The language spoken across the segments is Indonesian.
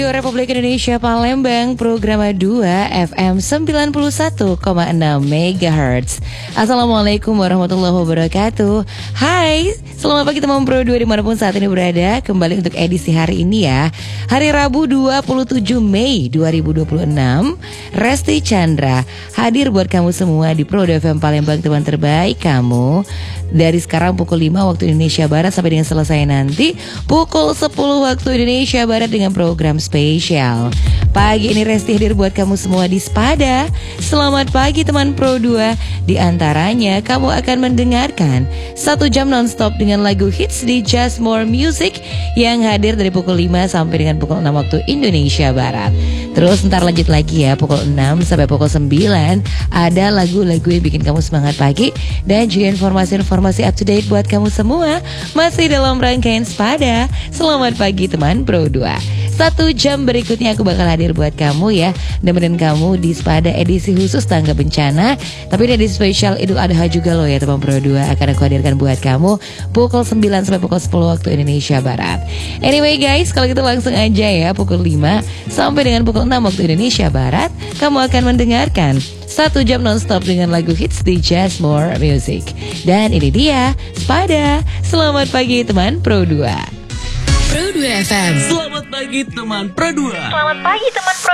Radio Republik Indonesia Palembang, program 2 FM 91,6 MHz. Assalamualaikum warahmatullahi wabarakatuh. Hai, selamat pagi teman Pro 2 dimanapun saat ini berada. Kembali untuk edisi hari ini ya, hari Rabu 27 Mei 2026. Resti Chandra hadir buat kamu semua di Pro 2 FM Palembang, teman terbaik kamu. Dari sekarang pukul 5 waktu Indonesia Barat sampai dengan selesai nanti pukul 10 waktu Indonesia Barat dengan program spesial. Pagi ini Resti hadir buat kamu semua di Spada. Selamat pagi teman Pro 2. Di antaranya kamu akan mendengarkan 1 jam nonstop dengan lagu hits di Just More Music yang hadir dari pukul 5 sampai dengan pukul 6 waktu Indonesia Barat. Terus ntar lanjut lagi ya, pukul 6 sampai pukul 9 ada lagu-lagu yang bikin kamu semangat pagi dan juga informasi-informasi up to date buat kamu semua. Masih dalam rangkaian Spada. Selamat pagi teman Pro 2. 1 jam berikutnya aku bakal hadir buat kamu ya, nemenin kamu di Spada edisi khusus tangga bencana. Tapi ini edisi spesial Idul Adha juga loh ya teman Pro 2. Akan aku hadirkan buat kamu pukul 9 sampai pukul 10 waktu Indonesia Barat. Anyway guys, kalau gitu langsung aja ya, pukul 5 sampai dengan pukul 6 waktu Indonesia Barat kamu akan mendengarkan 1 jam nonstop dengan lagu hits di Just More Music. Dan ini dia Spada. Selamat pagi teman Pro 2. Pro 2 FM. Selamat pagi teman Pro 2. Selamat pagi teman Pro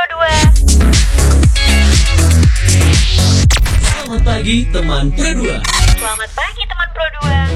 2. Selamat pagi teman Pro 2. Selamat pagi teman Pro 2.